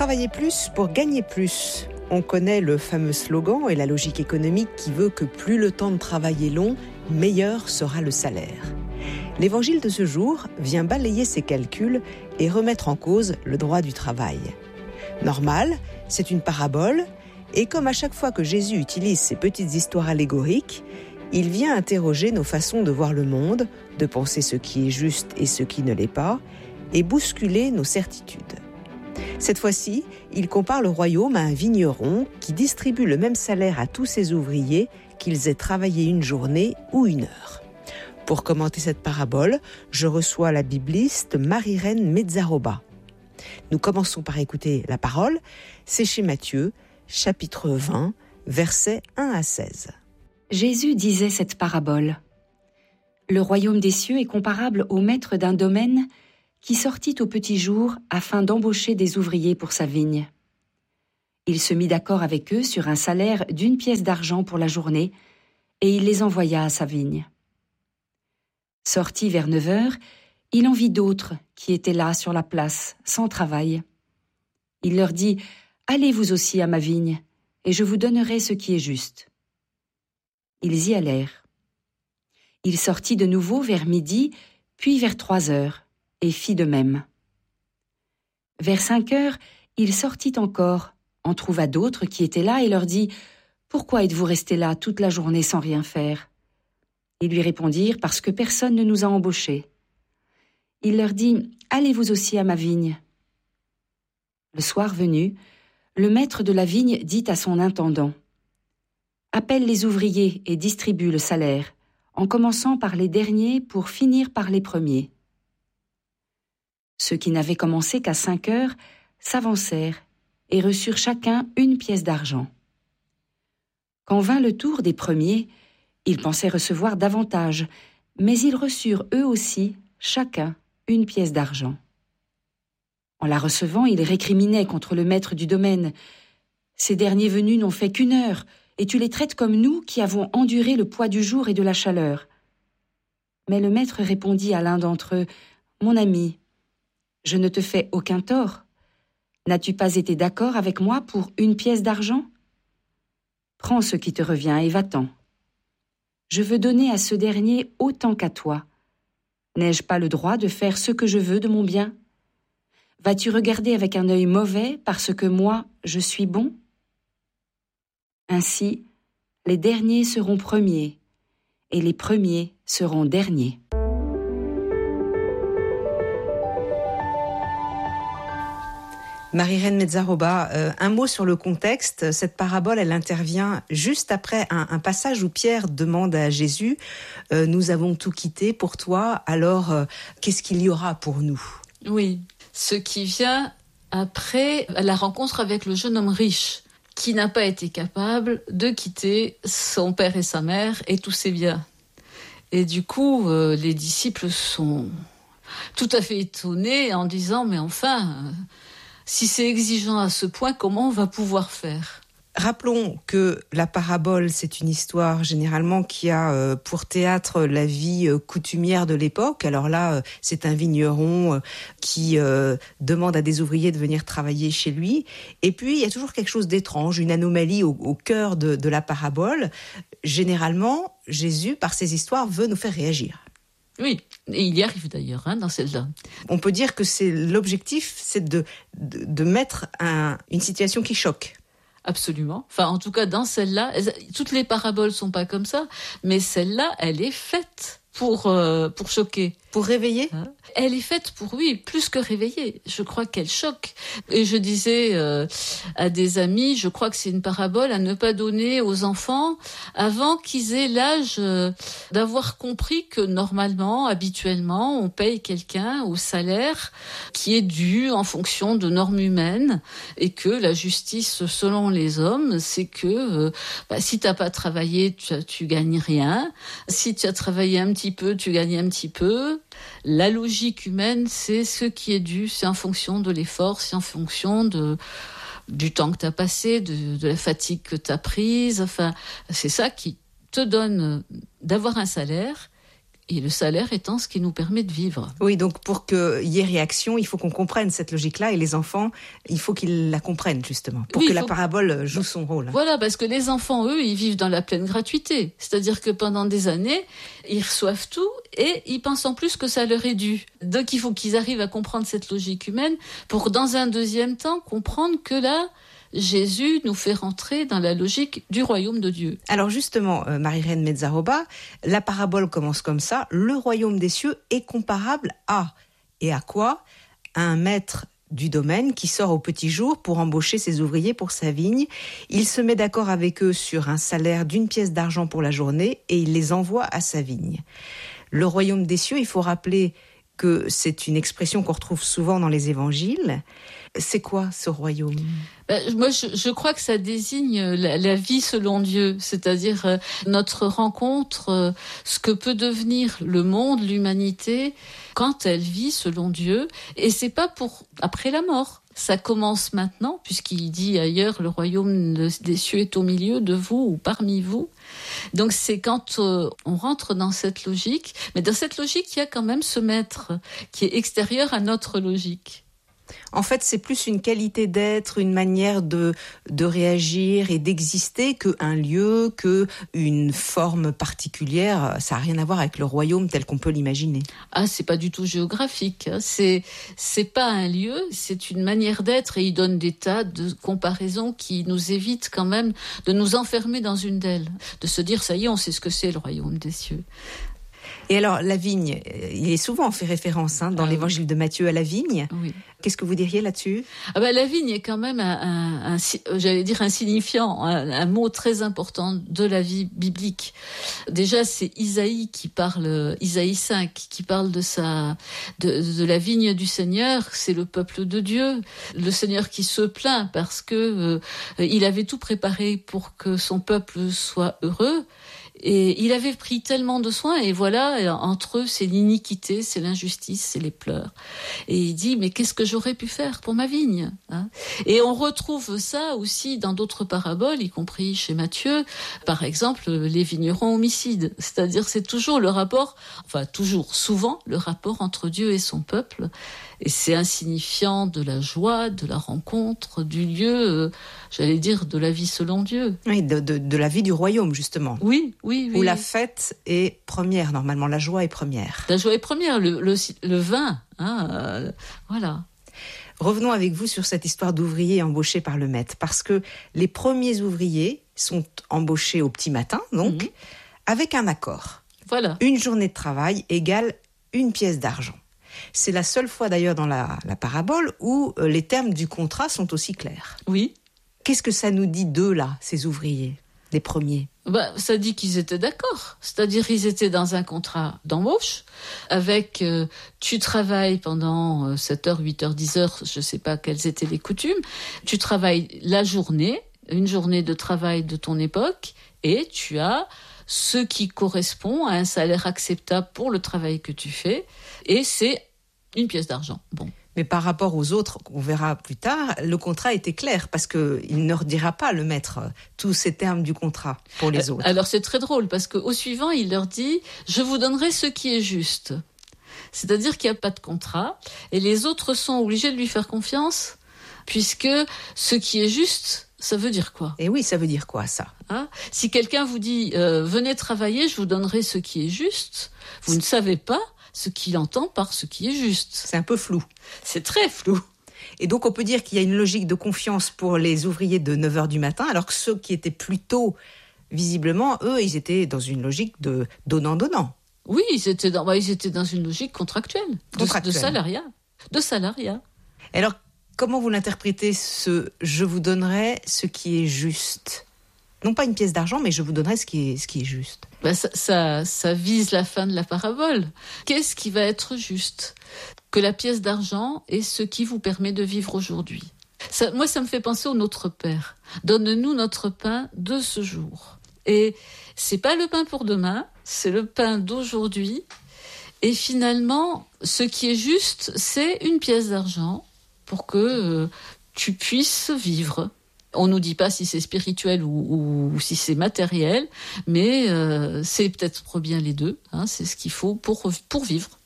Travailler plus pour gagner plus. On connaît le fameux slogan et la logique économique qui veut que plus le temps de travail est long, meilleur sera le salaire. L'évangile de ce jour vient balayer ces calculs et remettre en cause le droit du travail. Normal, c'est une parabole, et comme à chaque fois que Jésus utilise ces petites histoires allégoriques, il vient interroger nos façons de voir le monde, de penser ce qui est juste et ce qui ne l'est pas, et bousculer nos certitudes. Cette fois-ci, il compare le royaume à un vigneron qui distribue le même salaire à tous ses ouvriers, qu'ils aient travaillé une journée ou une heure. Pour commenter cette parabole, je reçois la bibliste Marie-Reine Mezzaroba. Nous commençons par écouter la parole. C'est chez Matthieu, chapitre 20, versets 1 à 16. Jésus disait cette parabole. Le royaume des cieux est comparable au maître d'un domaine qui sortit au petit jour afin d'embaucher des ouvriers pour sa vigne. Il se mit d'accord avec eux sur un salaire d'1 pièce d'argent pour la journée, et il les envoya à sa vigne. Sorti vers 9 heures, il en vit d'autres qui étaient là sur la place, sans travail. Il leur dit « Allez vous aussi à ma vigne, et je vous donnerai ce qui est juste. » Ils y allèrent. Il sortit de nouveau vers midi, puis vers 3 heures, et fit de même. Vers 5 heures, il sortit encore, en trouva d'autres qui étaient là et leur dit « Pourquoi êtes-vous restés là toute la journée sans rien faire ?» Ils lui répondirent « Parce que personne ne nous a embauchés. » Il leur dit « Allez vous aussi à ma vigne. » Le soir venu, le maître de la vigne dit à son intendant « Appelle les ouvriers et distribue le salaire, en commençant par les derniers pour finir par les premiers. » Ceux qui n'avaient commencé qu'à 5 heures s'avancèrent et reçurent chacun 1 pièce d'argent. Quand vint le tour des premiers, ils pensaient recevoir davantage, mais ils reçurent eux aussi, chacun, 1 pièce d'argent. En la recevant, ils récriminaient contre le maître du domaine. « Ces derniers venus n'ont fait qu'1 heure, et tu les traites comme nous qui avons enduré le poids du jour et de la chaleur. » Mais le maître répondit à l'un d'entre eux, « Mon ami, je ne te fais aucun tort. N'as-tu pas été d'accord avec moi pour 1 pièce d'argent? Prends ce qui te revient et va-t'en. Je veux donner à ce dernier autant qu'à toi. N'ai-je pas le droit de faire ce que je veux de mon bien? Vas-tu regarder avec un œil mauvais parce que moi, je suis bon? Ainsi, les derniers seront premiers, et les premiers seront derniers. Marie-Reine Mezzaroba, un mot sur le contexte. Cette parabole, elle intervient juste après un passage où Pierre demande à Jésus « Nous avons tout quitté pour toi, alors qu'est-ce qu'il y aura pour nous ?» Oui, ce qui vient après la rencontre avec le jeune homme riche, qui n'a pas été capable de quitter son père et sa mère et tous ses biens. Et du coup, les disciples sont tout à fait étonnés en disant « Mais enfin... si c'est exigeant à ce point, comment on va pouvoir faire ?» Rappelons que la parabole, c'est une histoire généralement qui a pour théâtre la vie coutumière de l'époque. Alors là, c'est un vigneron qui demande à des ouvriers de venir travailler chez lui. Et puis, il y a toujours quelque chose d'étrange, une anomalie au cœur de la parabole. Généralement, Jésus, par ses histoires, veut nous faire réagir. Oui, et il y arrive d'ailleurs dans celle-là. On peut dire que l'objectif, c'est de mettre une situation qui choque. Absolument. Enfin, en tout cas, dans celle-là, toutes les paraboles sont pas comme ça, mais celle-là, elle est faite pour choquer. Pour réveiller ? Elle est faite pour, oui, plus que réveiller. Je crois qu'elle choque. Et je disais à des amis, je crois que c'est une parabole à ne pas donner aux enfants avant qu'ils aient l'âge d'avoir compris que normalement, habituellement, on paye quelqu'un au salaire qui est dû en fonction de normes humaines et que la justice selon les hommes, c'est que si t'as pas travaillé, tu gagnes rien. Si tu as travaillé un petit peu, tu gagnes un petit peu. La logique humaine, c'est ce qui est dû, c'est en fonction de l'effort, c'est en fonction du temps que tu as passé, de la fatigue que tu as prise. Enfin, c'est ça qui te donne d'avoir un salaire Et le salaire étant ce qui nous permet de vivre. Oui, donc pour qu'il y ait réaction, il faut qu'on comprenne cette logique-là. Et les enfants, il faut qu'ils la comprennent, justement, pour que la parabole joue son rôle. Voilà, parce que les enfants, eux, ils vivent dans la pleine gratuité. C'est-à-dire que pendant des années, ils reçoivent tout et ils pensent en plus que ça leur est dû. Donc il faut qu'ils arrivent à comprendre cette logique humaine pour, dans un deuxième temps, comprendre que là, Jésus nous fait rentrer dans la logique du royaume de Dieu. Alors justement, Marie-Reine Mezzaroba, la parabole commence comme ça. Le royaume des cieux est comparable à... Et à quoi ? À un maître du domaine qui sort au petit jour pour embaucher ses ouvriers pour sa vigne. Il se met d'accord avec eux sur un salaire d'1 pièce d'argent pour la journée et il les envoie à sa vigne. Le royaume des cieux, il faut rappeler que c'est une expression qu'on retrouve souvent dans les évangiles. C'est quoi ce royaume ? Moi, je crois que ça désigne la vie selon Dieu, c'est-à-dire notre rencontre, ce que peut devenir le monde, l'humanité, quand elle vit selon Dieu. Et c'est pas pour après la mort. Ça commence maintenant, puisqu'il dit ailleurs, le royaume des cieux est au milieu de vous ou parmi vous. Donc c'est quand on rentre dans cette logique, mais dans cette logique, il y a quand même ce maître qui est extérieur à notre logique. En fait, c'est plus une qualité d'être, une manière de réagir et d'exister qu'un lieu, qu'une forme particulière. Ça n'a rien à voir avec le royaume tel qu'on peut l'imaginer. Ah, c'est pas du tout géographique. C'est pas un lieu, c'est une manière d'être et il donne des tas de comparaisons qui nous évitent quand même de nous enfermer dans une d'elles. De se dire, ça y est, on sait ce que c'est le royaume des cieux. Et alors, la vigne, il est souvent fait référence dans l'évangile de Matthieu à la vigne. Oui. Qu'est-ce que vous diriez là-dessus ? La vigne est quand même un signifiant, un mot très important de la vie biblique. Déjà, c'est Isaïe qui parle, Isaïe 5, qui parle de la vigne du Seigneur. C'est le peuple de Dieu, le Seigneur qui se plaint parce que il avait tout préparé pour que son peuple soit heureux. Et il avait pris tellement de soins, et voilà, entre eux, c'est l'iniquité, c'est l'injustice, c'est les pleurs. Et il dit, mais qu'est-ce que j'aurais pu faire pour ma vigne ? Et on retrouve ça aussi dans d'autres paraboles, y compris chez Matthieu, par exemple, les vignerons homicides. C'est-à-dire, c'est toujours le rapport, souvent, le rapport entre Dieu et son peuple. Et c'est insignifiant de la joie, de la rencontre, du lieu, de la vie selon Dieu. Oui, de la vie du royaume, justement. Oui. Où la fête est première, normalement, la joie est première. La joie est première, le vin, voilà. Revenons avec vous sur cette histoire d'ouvriers embauchés par le maître, parce que les premiers ouvriers sont embauchés au petit matin, donc, avec un accord. Voilà. Une journée de travail égale 1 pièce d'argent. C'est la seule fois d'ailleurs dans la parabole où les termes du contrat sont aussi clairs. Oui. Qu'est-ce que ça nous dit d'eux, là, ces ouvriers, les premiers ? Ça dit qu'ils étaient d'accord. C'est-à-dire qu'ils étaient dans un contrat d'embauche avec tu travailles pendant 7 heures, 8 heures, 10 heures, je ne sais pas quelles étaient les coutumes. Tu travailles la journée, une journée de travail de ton époque, et tu as ce qui correspond à un salaire acceptable pour le travail que tu fais, et c'est 1 pièce d'argent. Bon. Mais par rapport aux autres, on verra plus tard, le contrat était clair, parce qu'il ne redira pas, le maître, tous ces termes du contrat pour les autres. Alors c'est très drôle, parce qu'au suivant, il leur dit « Je vous donnerai ce qui est juste ». C'est-à-dire qu'il n'y a pas de contrat, et les autres sont obligés de lui faire confiance, puisque ce qui est juste, ça veut dire quoi ? Et oui, ça veut dire quoi, ça ? Si quelqu'un vous dit « Venez travailler, je vous donnerai ce qui est juste », vous ne savez pas ce qu'il entend par ce qui est juste. C'est un peu flou. C'est très flou. Et donc, on peut dire qu'il y a une logique de confiance pour les ouvriers de 9h du matin, alors que ceux qui étaient plus tôt, visiblement, eux, ils étaient dans une logique de donnant-donnant. Oui, ils étaient dans une logique contractuelle. De salariat. Alors, comment vous l'interprétez, ce « je vous donnerai ce qui est juste » ? Non pas 1 pièce d'argent, mais je vous donnerai ce qui est juste. Ça vise la fin de la parabole. Qu'est-ce qui va être juste ? Que la pièce d'argent est ce qui vous permet de vivre aujourd'hui. Moi, ça me fait penser au Notre Père. Donne-nous notre pain de ce jour. Et c'est pas le pain pour demain, c'est le pain d'aujourd'hui. Et finalement, ce qui est juste, c'est 1 pièce d'argent pour que tu puisses vivre. On nous dit pas si c'est spirituel ou si c'est matériel, mais c'est peut-être bien les deux. C'est ce qu'il faut pour vivre.